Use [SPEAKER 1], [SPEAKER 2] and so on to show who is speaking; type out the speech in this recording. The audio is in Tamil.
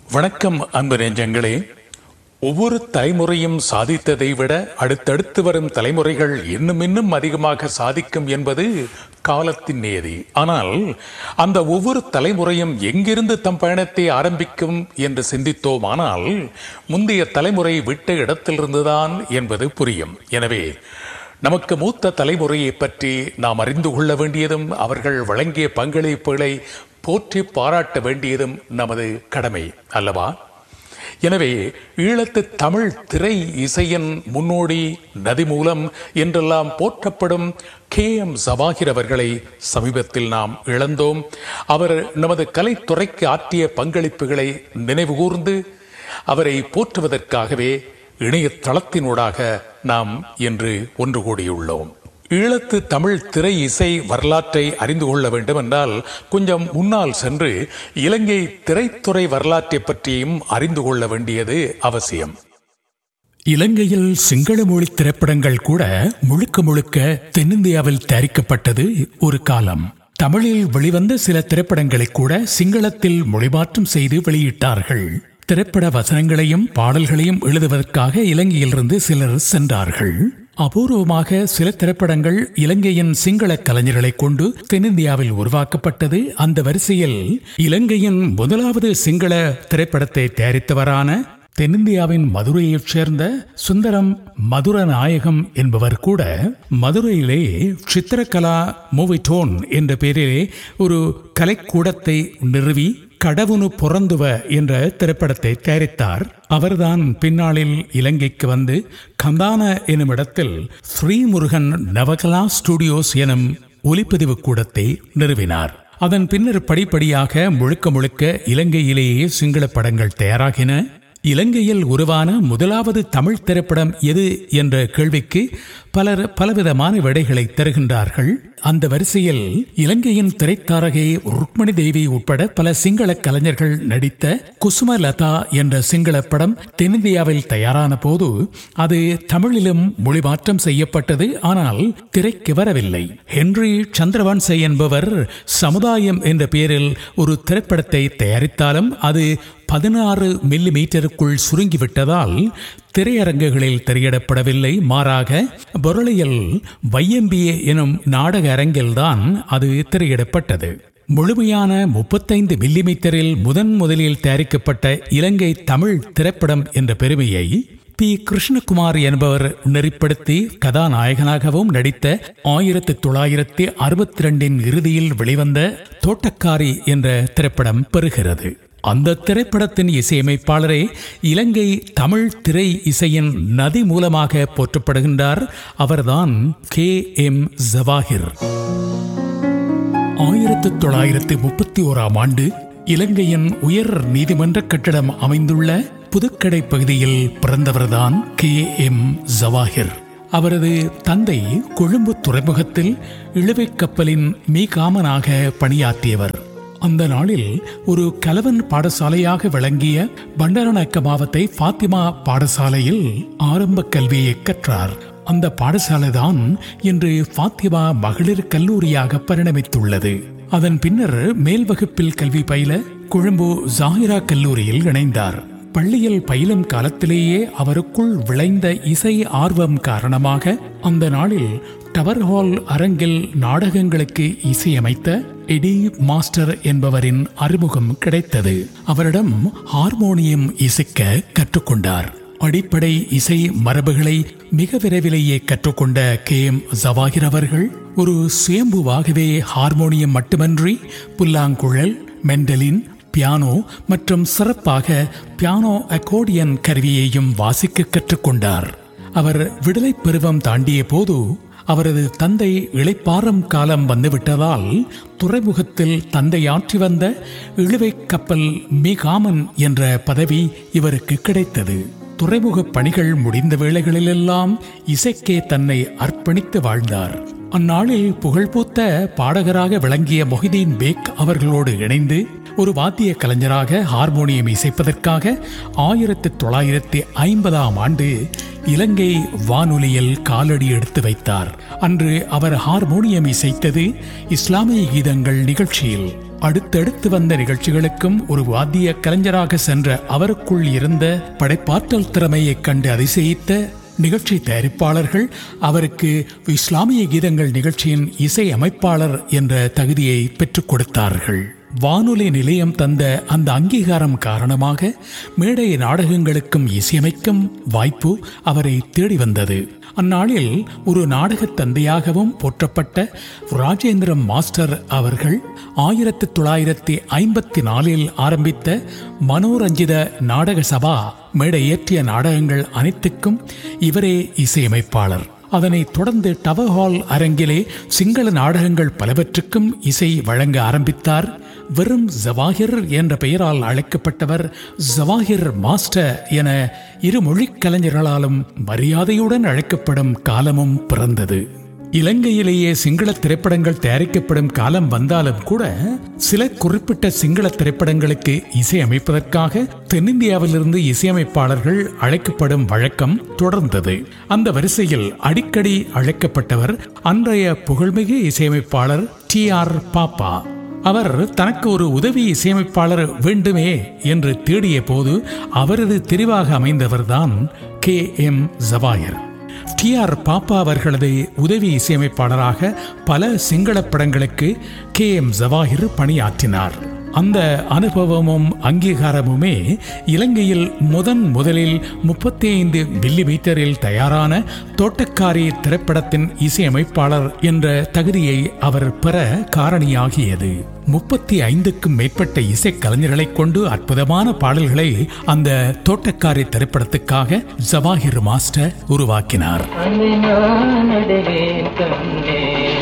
[SPEAKER 1] வணக்கம் அன்பு நெஞ்சங்களே. ஒவ்வொரு தலைமுறையும் சாதித்ததை விட அடுத்தடுத்து வரும் தலைமுறைகள் இன்னும் அதிகமாக சாதிக்கும் என்பது காலத்தின் நியதி. ஆனால் அந்த ஒவ்வொரு தலைமுறையும் எங்கிருந்து தம் பயணத்தை ஆரம்பிக்கும் என்று சிந்தித்தோமானால் முந்தைய தலைமுறை விட்ட இடத்திலிருந்துதான் என்பது புரியும். எனவே நமக்கு மூத்த தலைமுறையை பற்றி நாம் அறிந்து கொள்ள வேண்டியதும் அவர்கள் வழங்கிய பங்களிப்புகளை போற்றி பாராட்ட வேண்டியதும் நமது கடமை அல்லவா? எனவே ஈழத்து தமிழ் திரை இசையின் முன்னோடி நதி மூலம் என்றெல்லாம் போற்றப்படும் KM ஜவாஹிர் அவர்களை சமீபத்தில் நாம் இழந்தோம். அவர் நமது கலைத்துறைக்கு ஆற்றிய பங்களிப்புகளை நினைவுகூர்ந்து அவரை போற்றுவதற்காகவே இணையதளத்தினூடாக நாம் இன்று ஒன்று கூடியுள்ளோம். ஈழத்து தமிழ் திரை இசை வரலாற்றை அறிந்து கொள்ள வேண்டும் என்றால் கொஞ்சம் முன்னால் சென்று இலங்கை திரைத்துறை வரலாற்றை பற்றியும் அறிந்து கொள்ள வேண்டியது அவசியம்.
[SPEAKER 2] இலங்கையில் சிங்கள மொழி திரைப்படங்கள் கூட முழுக்க தென்னிந்தியாவில் தயாரிக்கப்பட்டது ஒரு காலம். தமிழில் வெளிவந்த சில திரைப்படங்களை கூட சிங்களத்தில் மொழிமாற்றம் செய்து வெளியிட்டார்கள். திரைப்பட வசனங்களையும் பாடல்களையும் எழுதுவதற்காக இலங்கையிலிருந்து சிலர் சென்றார்கள். அபூர்வமாக சில திரைப்படங்கள் இலங்கையின் சிங்கள கலைஞர்களை கொண்டு தென்னிந்தியாவில் உருவாக்கப்பட்டது. அந்த வரிசையில் இலங்கையின் முதலாவது சிங்கள திரைப்படத்தை தயாரித்தவரான தென்னிந்தியாவின் மதுரையைச் சேர்ந்த சுந்தரம் மதுரநாயகம் என்பவர் கூட மதுரையிலே சித்திரகலா மூவிடோன் என்ற பெயரிலே ஒரு கலைக்கூடத்தை நிறுவி கடவுனு பொறந்துவ என்ற திரைப்படத்தை தயாரித்தார். அவர்தான் பின்னாளில் இலங்கைக்கு வந்து கந்தான எனும் இடத்தில் ஸ்ரீமுருகன் நவகலா ஸ்டுடியோஸ் எனும் ஒலிப்பதிவு கூடத்தை நிறுவினார். அதன் பின்னர் படிப்படியாக முழுக்க இலங்கையிலேயே சிங்கள படங்கள் தயாராகின. இலங்கையில் உருவான முதலாவது தமிழ் திரைப்படம் எது என்ற கேள்விக்கு பலர் பலவிதமான விடைகளை தருகின்றார்கள். அந்த வரிசையில் இலங்கையின் திரைத்தாரகை ருக்மணி தேவி உட்பட பல சிங்கள கலைஞர்கள் நடித்த குசுமலதா என்ற சிங்கள படம் தென்னிந்தியாவில் தயாரான போது அது தமிழிலும் மொழிமாற்றம் செய்யப்பட்டது. ஆனால் திரைக்கு வரவில்லை. ஹென்றி சந்திரவன்ச என்பவர் சமுதாயம் என்ற பெயரில் ஒரு திரைப்படத்தை தயாரித்தாலும் அது 16 மில்லிமீட்டருக்குள் சுருங்கிவிட்டதால் திரையரங்குகளில் திரையிடப்படவில்லை. மாறாக பொருளையில் YMBA எனும் நாடக அரங்கில்தான் அது திரையிடப்பட்டது. முழுமையான 35 மில்லிமீட்டரில் முதலில் தயாரிக்கப்பட்ட இலங்கை தமிழ் திரைப்படம் என்ற பெருமையை P. கிருஷ்ணகுமார் என்பவர் நெறிப்படுத்தி கதாநாயகனாகவும் நடித்த 1962 இறுதியில் வெளிவந்த தோட்டக்காரி என்ற திரைப்படம் பெறுகிறது. அந்த திரைப்படத்தின் இசையமைப்பாளரே இலங்கை தமிழ் திரை இசையின் நதி மூலமாக போற்றப்படுகின்றார். அவர்தான் KM ஜவாஹிர். 1931 ஆண்டு இலங்கையின் உயர் நீதிமன்ற கட்டடம் அமைந்துள்ள புதுக்கடை பகுதியில் பிறந்தவர்தான் KM ஜவாஹிர். அவரது தந்தை கொழும்பு துறைமுகத்தில் இழுவைக் கப்பலின் மீகாமனாக பணியாற்றியவர். அந்த நாளில் ஒரு கலவன் பாடசாலையாக விளங்கிய பண்டாரநாயக்க மாவட்ட ஃபாத்திமா பாடசாலையில் ஆரம்ப கல்வியை கற்றார். அந்த பாடசாலை தான் இன்று ஃபாத்திமா மகளிர் கல்லூரியாக பரிணமித்துள்ளது. அதன் பின்னர் மேல் வகுப்பில் கல்வி பயில கொழும்பு ஜாகிரா கல்லூரியில் இணைந்தார். பள்ளியில் பயிலும் காலத்திலேயே அவருக்குள் விளைந்த இசை ஆர்வம் காரணமாக அந்த நாளில் டவர் ஹால் அரங்கில் நாடகங்களுக்கு இசையமைத்த எடி மாஸ்டர் என்பவரின் அறிமுகம் கிடைத்தது. அவரிடம் ஹார்மோனியம் இசைக்க கற்றுக்கொண்டார். அடிப்படை இசை மரபுகளை மிக விரைவிலேயே கற்றுக்கொண்ட KM ஜவாஹிர் அவர்கள் ஒரு சுயம்புவாகவே ஹார்மோனியம் மட்டுமன்றி புல்லாங்குழல், மெண்டலின், பியானோ மற்றும் சிறப்பாக பியானோ அக்கோர்டியன் கருவியையும் வாசிக்க கற்றுக்கொண்டார். அவர் விடுதலை பருவம் தாண்டிய போது அவரது தந்தை இளைப்பாறும் காலம் வந்துவிட்டதால் துறைமுகத்தில் தந்தை ஆற்றி வந்த இழுவைக் கப்பல் மீகாமன் என்ற பதவி இவருக்கு கிடைத்தது. துறைமுக பணிகள் முடிந்த வேளைகளிலெல்லாம் இசைக்கே தன்னை அர்ப்பணித்து வாழ்ந்தார். அந்நாளில் புகழ்பூத்த பாடகராக விளங்கிய மொஹிதீன் பேக் அவர்களோடு இணைந்து ஒரு வாத்திய கலைஞராக ஹார்மோனியம் இசைப்பதற்காக 1950 ஆண்டு இலங்கை வானொலியில் காலடி எடுத்து வைத்தார். அன்று அவர் ஹார்மோனியம் இசைத்தது இஸ்லாமிய கீதங்கள் நிகழ்ச்சியில். அடுத்தடுத்து வந்த நிகழ்ச்சிகளுக்கும் ஒரு வாத்திய கலைஞராக சென்ற அவருக்குள் இருந்த படைப்பாற்றல் திறமையைக் கண்டு அதிசயித்த நிகழ்ச்சி தயாரிப்பாளர்கள் அவருக்கு இஸ்லாமிய கீதங்கள் நிகழ்ச்சியின் இசை அமைப்பாளர் என்ற தகுதியை பெற்றுக் கொடுத்தார்கள். வானொலி நிலையம் தந்த அந்த அங்கீகாரம் காரணமாக மேடை நாடகங்களுக்கும் இசையமைக்கும் வாய்ப்பு அவரை தேடி வந்தது. அந்நாளில் ஒரு நாடகத் தந்தையாகவும் போற்றப்பட்ட ராஜேந்திரம் மாஸ்டர் அவர்கள் 1954 ஆரம்பித்த மனோரஞ்சித நாடக சபா மேடையேற்றிய நாடகங்கள் அனைத்துக்கும் இவரே இசையமைப்பாளர். அதனைத் தொடர்ந்து டவர் ஹால் அரங்கிலே சிங்கள நாடகங்கள் பலவற்றுக்கும் இசை வழங்க ஆரம்பித்தார். வெறும் ஜவாஹிர் என்ற பெயரால் அழைக்கப்பட்டவர் ஜவாஹிர் மாஸ்டர் என இரு மொழிக் கலைஞர்களாலும் மரியாதையுடன் அழைக்கப்படும் காலமும் பிறந்தது. இலங்கையிலேயே சிங்கள திரைப்படங்கள் தயாரிக்கப்படும் காலம் வந்தாலும் கூட சில குறிப்பிட்ட சிங்கள திரைப்படங்களுக்கு இசையமைப்பதற்காக தென்னிந்தியாவிலிருந்து இசையமைப்பாளர்கள் அழைக்கப்படும் வழக்கம் தொடர்ந்தது. அந்த வரிசையில் அடிக்கடி அழைக்கப்பட்டவர் அன்றைய புகழ்மிகு இசையமைப்பாளர் TR பாப்பா. அவர் தனக்கு ஒரு உதவி இசையமைப்பாளர் வேண்டுமே என்று தேடிய போது அவரது தெரிவாக அமைந்தவர்தான் KM ஜவாஹிர். TR பாப்பா அவர்களது உதவி இசையமைப்பாளராக பல சிங்கள படங்களுக்கு KM ஜவாஹிர் பணியாற்றினார். அந்த அனுபவமும் அங்கீகாரமுமே இலங்கையில் முதலில் 35 மில்லிமீட்டரில் தயாரான தோட்டக்காரி திரைப்படத்தின் இசையமைப்பாளர் என்ற தகுதியை அவர் பெற காரணியாகியது. 35க்கும் மேற்பட்ட இசைக்கலைஞர்களை கொண்டு அற்புதமான பாடல்களை அந்த தோட்டக்காரி திரைப்படத்துக்காக ஜவாஹிர் மாஸ்டர் உருவாக்கினார்.